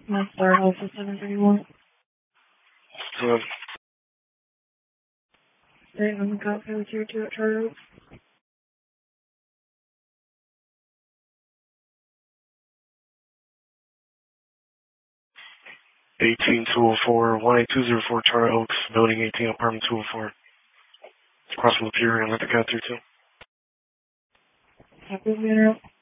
My star house is 731. Hello. Stay on the coffee with you two at Charter Oaks. Eighteen two oh four 18204 Charter Oaks, building 18, apartment 204. Across from the Fury on Attica 32. Happy to be interrupted.